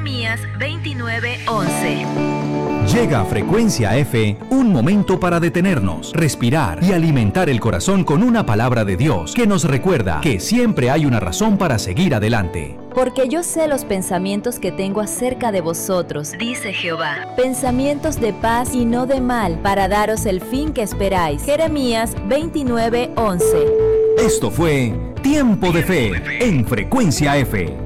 Jeremías 29:11. Llega a Frecuencia F un momento para detenernos, respirar y alimentar el corazón con una palabra de Dios que nos recuerda que siempre hay una razón para seguir adelante. Porque yo sé los pensamientos que tengo acerca de vosotros, dice Jehová. Pensamientos de paz y no de mal, para daros el fin que esperáis. Jeremías 29:11. Esto fue Tiempo de Fe en Frecuencia F.